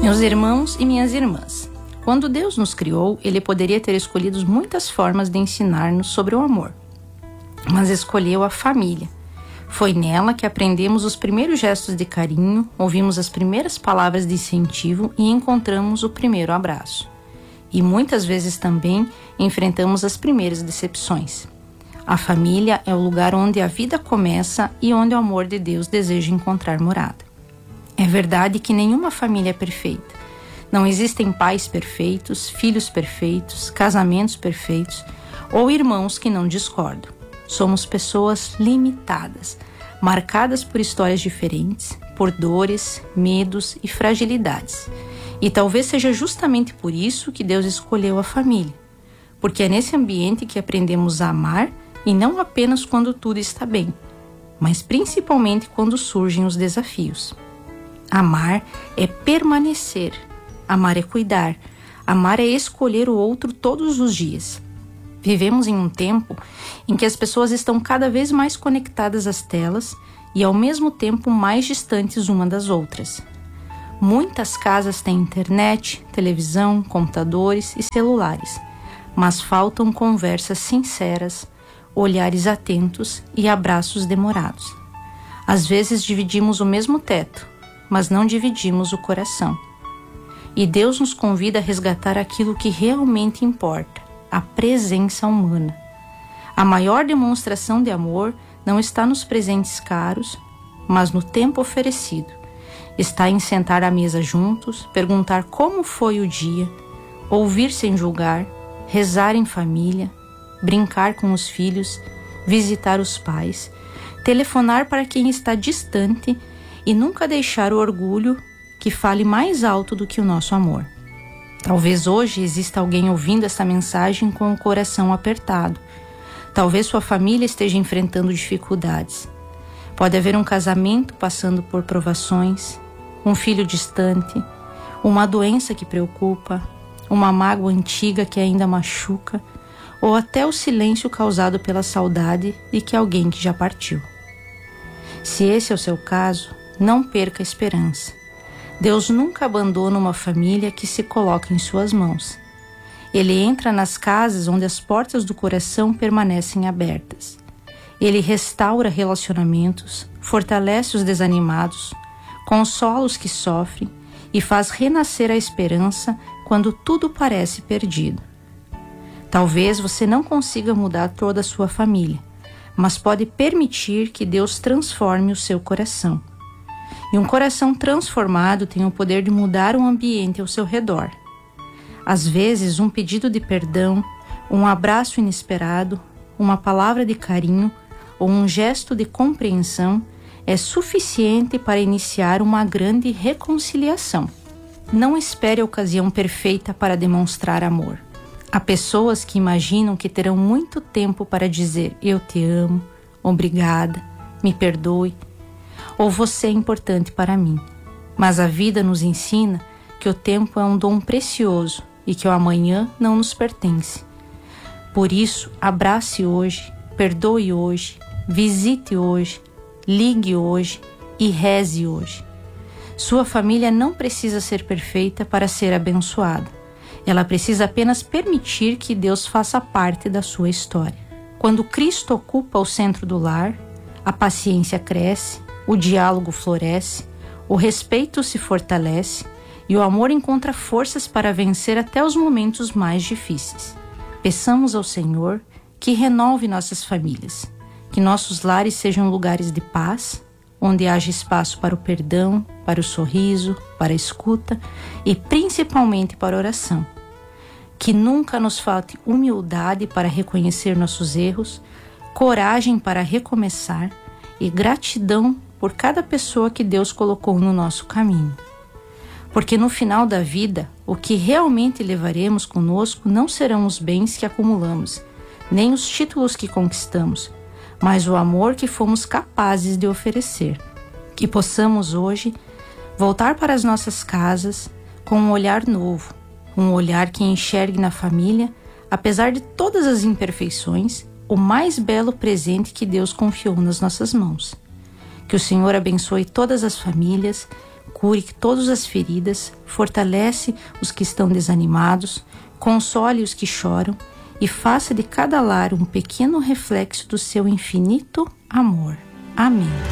Meus irmãos e minhas irmãs, quando Deus nos criou, Ele poderia ter escolhido muitas formas de ensinar-nos sobre o amor, mas escolheu a família. Foi nela que aprendemos os primeiros gestos de carinho, ouvimos as primeiras palavras de incentivo e encontramos o primeiro abraço. E muitas vezes também enfrentamos as primeiras decepções. A família é o lugar onde a vida começa e onde o amor de Deus deseja encontrar morada. É verdade que nenhuma família é perfeita. Não existem pais perfeitos, filhos perfeitos, casamentos perfeitos ou irmãos que não discordam. Somos pessoas limitadas, marcadas por histórias diferentes, por dores, medos e fragilidades. E talvez seja justamente por isso que Deus escolheu a família, porque é nesse ambiente que aprendemos a amar e não apenas quando tudo está bem, mas principalmente quando surgem os desafios. Amar é permanecer, amar é cuidar, amar é escolher o outro todos os dias. Vivemos em um tempo em que as pessoas estão cada vez mais conectadas às telas e ao mesmo tempo mais distantes uma das outras. Muitas casas têm internet, televisão, computadores e celulares, mas faltam conversas sinceras, olhares atentos e abraços demorados. Às vezes dividimos o mesmo teto, mas não dividimos o coração. E Deus nos convida a resgatar aquilo que realmente importa, a presença humana. A maior demonstração de amor não está nos presentes caros, mas no tempo oferecido. Está em sentar à mesa juntos, perguntar como foi o dia, ouvir sem julgar, rezar em família, brincar com os filhos, visitar os pais, telefonar para quem está distante e nunca deixar o orgulho que fale mais alto do que o nosso amor. Talvez hoje exista alguém ouvindo essa mensagem com o coração apertado. Talvez sua família esteja enfrentando dificuldades. Pode haver um casamento passando por provações, um filho distante, uma doença que preocupa, uma mágoa antiga que ainda machuca, ou até o silêncio causado pela saudade de alguém que já partiu. Se esse é o seu caso, não perca a esperança. Deus nunca abandona uma família que se coloca em suas mãos. Ele entra nas casas onde as portas do coração permanecem abertas. Ele restaura relacionamentos, fortalece os desanimados, consola os que sofrem e faz renascer a esperança quando tudo parece perdido. Talvez você não consiga mudar toda a sua família, mas pode permitir que Deus transforme o seu coração. E um coração transformado tem o poder de mudar o ambiente ao seu redor. Às vezes, um pedido de perdão, um abraço inesperado, uma palavra de carinho ou um gesto de compreensão é suficiente para iniciar uma grande reconciliação. Não espere a ocasião perfeita para demonstrar amor. Há pessoas que imaginam que terão muito tempo para dizer eu te amo, obrigada, me perdoe, ou você é importante para mim. Mas a vida nos ensina que o tempo é um dom precioso e que o amanhã não nos pertence. Por isso, abrace hoje, perdoe hoje, visite hoje, ligue hoje e reze hoje. Sua família não precisa ser perfeita para ser abençoada. Ela precisa apenas permitir que Deus faça parte da sua história. Quando Cristo ocupa o centro do lar, a paciência cresce, o diálogo floresce, o respeito se fortalece e o amor encontra forças para vencer até os momentos mais difíceis. Peçamos ao Senhor que renove nossas famílias, que nossos lares sejam lugares de paz, onde haja espaço para o perdão, para o sorriso, para a escuta e principalmente para a oração. Que nunca nos falte humildade para reconhecer nossos erros, coragem para recomeçar e gratidão por cada pessoa que Deus colocou no nosso caminho. Porque no final da vida, o que realmente levaremos conosco não serão os bens que acumulamos, nem os títulos que conquistamos, mas o amor que fomos capazes de oferecer. Que possamos hoje voltar para as nossas casas com um olhar novo, um olhar que enxergue na família, apesar de todas as imperfeições, o mais belo presente que Deus confiou nas nossas mãos. Que o Senhor abençoe todas as famílias, cure todas as feridas, fortalece os que estão desanimados, console os que choram e faça de cada lar um pequeno reflexo do seu infinito amor. Amém.